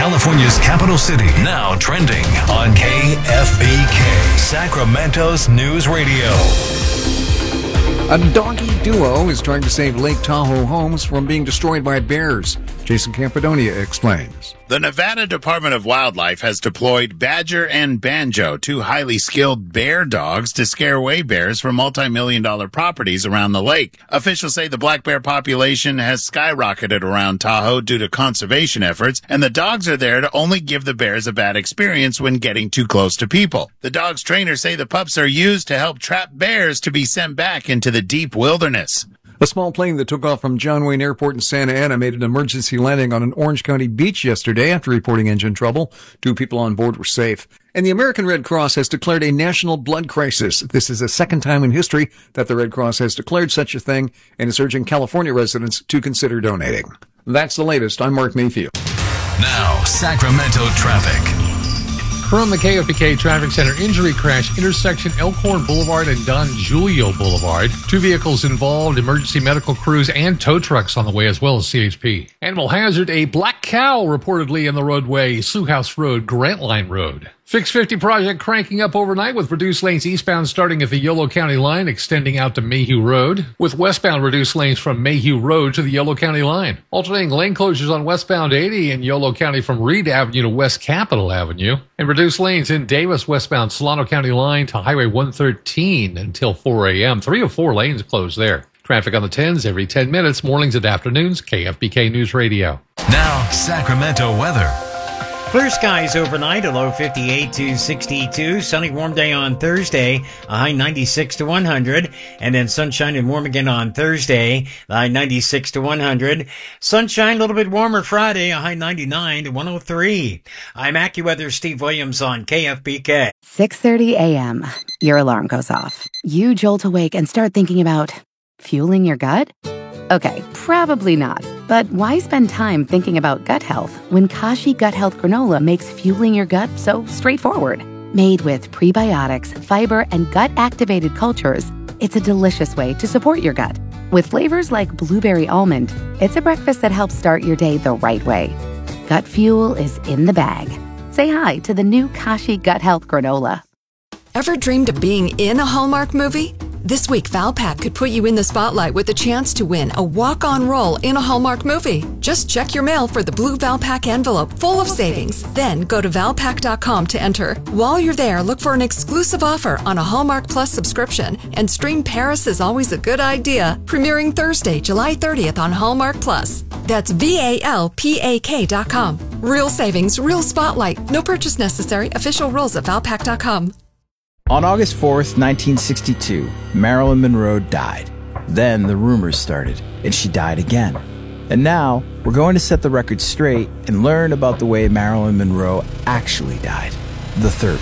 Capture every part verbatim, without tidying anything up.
California's capital city, now trending on K F B K, Sacramento's News Radio. A doggy duo is trying to save Lake Tahoe homes from being destroyed by bears. Jason Campidonia explains. The Nevada Department of Wildlife has deployed Badger and Banjo, two highly skilled bear dogs, to scare away bears from multi-million dollar properties around the lake. Officials say the black bear population has skyrocketed around Tahoe due to conservation efforts, and the dogs are there to only give the bears a bad experience when getting too close to people. The dogs' trainers say the pups are used to help trap bears to be sent back into the deep wilderness. A small plane that took off from John Wayne Airport in Santa Ana made an emergency landing on an Orange County beach yesterday after reporting engine trouble. Two people on board were safe. And the American Red Cross has declared a national blood crisis. This is the second time in history that the Red Cross has declared such a thing and is urging California residents to consider donating. That's the latest. I'm Mark Mayfield. Now, Sacramento traffic. From the K F B K Traffic Center, injury crash, intersection Elkhorn Boulevard and Don Julio Boulevard. Two vehicles involved, emergency medical crews and tow trucks on the way, as well as C H P. Animal hazard, a black cow reportedly in the roadway, Sioux House Road, Grantline Road. Fix fifty project cranking up overnight with reduced lanes eastbound starting at the Yolo County line, extending out to Mayhew Road, with westbound reduced lanes from Mayhew Road to the Yolo County line. Alternating lane closures on westbound eighty in Yolo County from Reed Avenue to West Capitol Avenue, and reduced lanes in Davis westbound Solano County line to Highway one thirteen until four a.m. Three of four lanes closed there. Traffic on the tens every ten minutes, mornings and afternoons, K F B K News Radio. Now, Sacramento weather. Clear skies overnight, a low fifty-eight to sixty-two. Sunny, warm day on Thursday, a high ninety-six to one hundred. And then sunshine and warm again on Thursday, a high ninety-six to one hundred. Sunshine, a little bit warmer Friday, a high ninety-nine to one oh three. I'm AccuWeather Steve Williams on K F B K. six thirty a.m. Your alarm goes off. You jolt awake and start thinking about fueling your gut? Okay, probably not. But why spend time thinking about gut health when Kashi Gut Health Granola makes fueling your gut so straightforward? Made with prebiotics, fiber, and gut-activated cultures, it's a delicious way to support your gut. With flavors like blueberry almond, it's a breakfast that helps start your day the right way. Gut fuel is in the bag. Say hi to the new Kashi Gut Health Granola. Ever dreamed of being in a Hallmark movie? This week, Valpak could put you in the spotlight with a chance to win a walk-on role in a Hallmark movie. Just check your mail for the blue Valpak envelope full of savings. Then go to valpak dot com to enter. While you're there, look for an exclusive offer on a Hallmark Plus subscription and stream Paris is Always a Good Idea, premiering Thursday, July thirtieth on Hallmark Plus. That's V A L P A K dot com. Real savings, real spotlight. No purchase necessary. Official rules at valpak dot com. On August fourth, nineteen sixty-two, Marilyn Monroe died. Then the rumors started, and she died again. And now, we're going to set the record straight and learn about the way Marilyn Monroe actually died, the third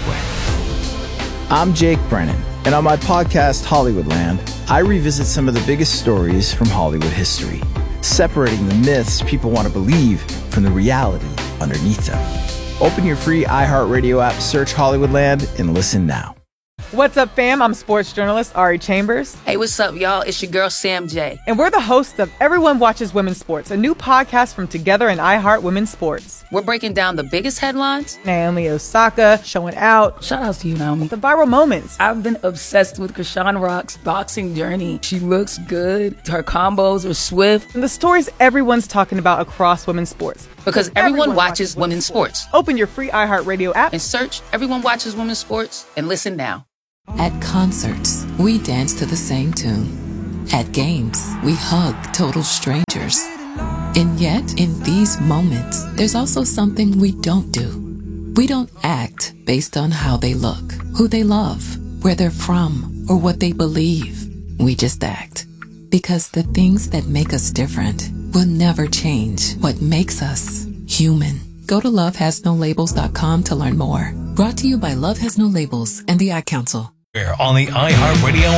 way. I'm Jake Brennan, and on my podcast, Hollywoodland, I revisit some of the biggest stories from Hollywood history, separating the myths people want to believe from the reality underneath them. Open your free iHeartRadio app, search Hollywoodland, and listen now. What's up, fam? I'm sports journalist Ari Chambers. Hey, what's up, y'all? It's your girl, Sam J. And we're the hosts of Everyone Watches Women's Sports, a new podcast from Together and iHeart Women's Sports. We're breaking down the biggest headlines. Naomi Osaka showing out. Shout out to you, Naomi. The viral moments. I've been obsessed with Krishan Rock's boxing journey. She looks good. Her combos are swift. And the stories everyone's talking about across women's sports. Because everyone, everyone watches, watches women's sports. sports. Open your free iHeartRadio app and search Everyone Watches Women's Sports and listen now. At concerts, we dance to the same tune. At games, we hug total strangers. And yet, in these moments, there's also something we don't do. We don't act based on how they look, who they love, where they're from, or what they believe. We just act. Because the things that make us different will never change what makes us human. Go to love has no labels dot com to learn more. Brought to you by Love Has No Labels and the Ad Council. On the iHeartRadio